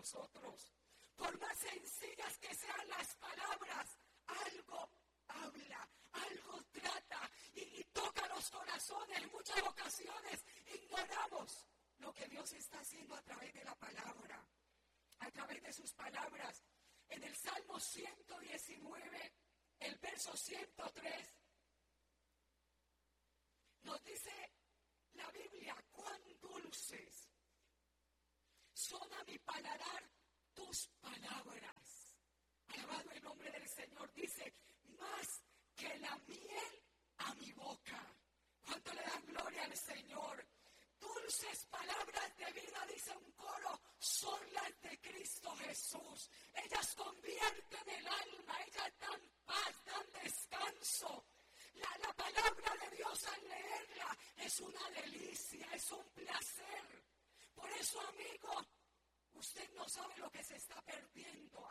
nosotros. Por más sencillas que sean las palabras, algo habla, algo trata y toca los corazones. En muchas ocasiones ignoramos lo que Dios está haciendo a través de la palabra, a través de sus palabras. En el Salmo 119, el verso 103, nos dice la Biblia: cuán dulces son a mi paladar tus palabras. Alabado el nombre del Señor. Dice, más que la miel a mi boca. ¿Cuánto le dan gloria al Señor? Dulces palabras de vida, dice un coro, son las de Cristo Jesús. Ellas convierten el alma, ellas dan paz, dan descanso. La palabra de Dios, al leerla, es una delicia, es un placer. Por eso, amigo, usted no sabe lo que se está perdiendo